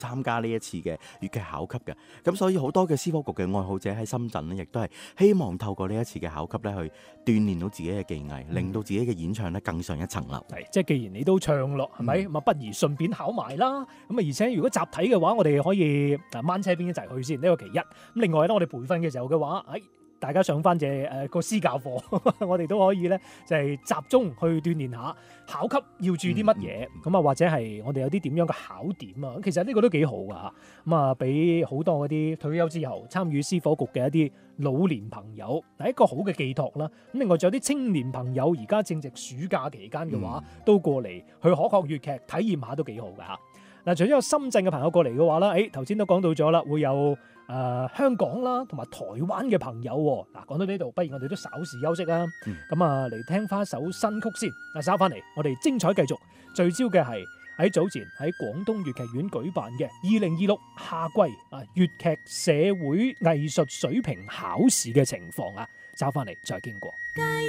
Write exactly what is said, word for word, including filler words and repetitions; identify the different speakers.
Speaker 1: 參加呢一次嘅粵劇考級嘅。咁所以好多嘅司科局嘅愛好者喺深圳咧，亦都係希望透過呢一次嘅考級咧，去鍛鍊到自己嘅技藝，令到自己嘅演唱咧更上一層樓。
Speaker 2: 係，即係既然你都唱落，係咪？咁啊，不如順便考埋啦。咁啊，而且如果集體嘅話，我哋可以啊掹車邊一齊去先，呢個其一。咁另外咧，我哋培訓嘅時候嘅話，誒。大家上翻隻誒個私教課，我哋都可以咧就係集中去鍛鍊下考級要注意啲乜嘢，咁啊或者係我哋有啲點樣嘅考點啊，其實呢個都幾好噶嚇，咁啊俾好多嗰啲退休之後參與司火局嘅一啲老年朋友係一個好嘅寄託啦。咁另外仲有啲青年朋友而家正值暑假期間嘅話，嗯、都過嚟去學學粵劇，體驗下都幾好噶嚇。嗱，除咗有深圳嘅朋友過嚟嘅話啦，誒頭先都講到咗啦，會有誒、呃、香港啦，同埋台灣嘅朋友。嗱，講到呢度，不如我哋都稍事休息啊。咁、嗯、啊，嚟聽翻首新曲先。嗱，稍翻嚟，我哋精彩繼續，聚焦嘅係喺早前喺廣東粵劇院舉辦嘅二零二六夏季啊粵劇社會藝術水平考試嘅情況啊，稍翻嚟再經過。